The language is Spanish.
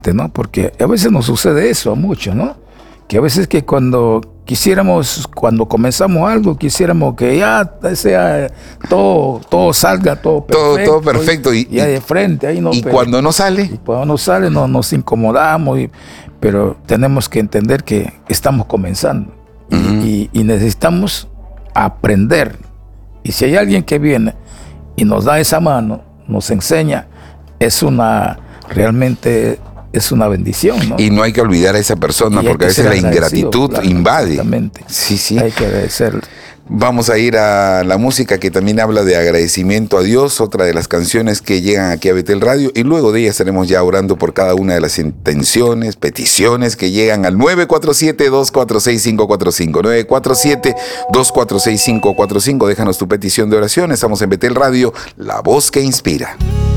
¿no? Porque a veces nos sucede eso a muchos, ¿no? Que a veces que cuando comenzamos algo, quisiéramos que ya sea todo salga, todo perfecto. Todo perfecto. Y ahí de frente, ahí no. ¿Y pero, cuando no sale? Y cuando no sale, nos incomodamos, pero tenemos que entender que estamos comenzando. Uh-huh. Y necesitamos aprender. Y si hay alguien que viene y nos da esa mano, nos enseña, realmente es una bendición, ¿no? Y no hay que olvidar a esa persona, porque a veces la ingratitud invade. Exactamente. Sí. Hay que agradecerle. Vamos a ir a la música que también habla de agradecimiento a Dios, otra de las canciones que llegan aquí a Betel Radio, y luego de ella estaremos ya orando por cada una de las intenciones, peticiones que llegan al 947-246-545, 947-246-545. Déjanos tu petición de oración. Estamos en Betel Radio, la voz que inspira.